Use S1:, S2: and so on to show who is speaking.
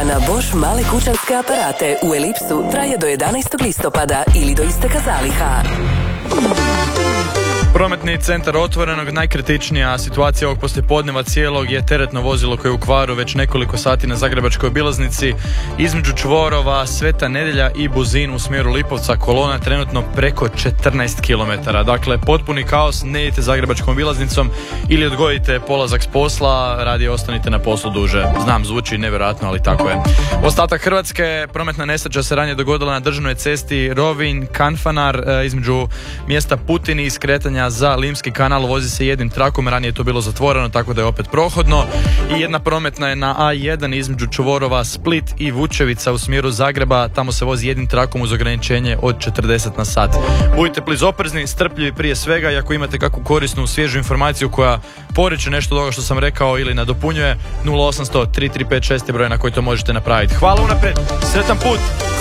S1: na Bosch male kućanske aparate u Elipsu traje do 11. listopada ili do isteka zaliha.
S2: Prometni centar Otvorenog, najkritičnija situacija ovog poslijepodneva cijelog je teretno vozilo koje je u kvaru već nekoliko sati na zagrebačkoj obilaznici između čvorova Sveta Nedjelja i Buzin u smjeru Lipovca. Kolona trenutno preko 14 km. Dakle, potpuni kaos, ne idite zagrebačkom obilaznicom ili odgodite polazak s posla, radije ostanite na poslu duže. Znam, zvuči nevjerojatno, ali tako je. Ostatak Hrvatske, prometna nesreća se ranije dogodila na državnoj cesti Rovinj-Kanfanar između mjesta Putini i skretanja za Limski kanal. Vozi se jednim trakom, ranije je to bilo zatvoreno, tako da je opet prohodno. I jedna prometna je na A1 između čvorova Split i Vučevica u smjeru Zagreba. Tamo se vozi jednim trakom uz ograničenje od 40 na sat. Budite please oprezni, strpljivi prije svega, i ako imate kakvu korisnu, svježu informaciju koja poriče nešto od ovoga što sam rekao ili nadopunjuje, 0800 3356 je broj na koji to možete napraviti. Hvala unaprijed, sretan put!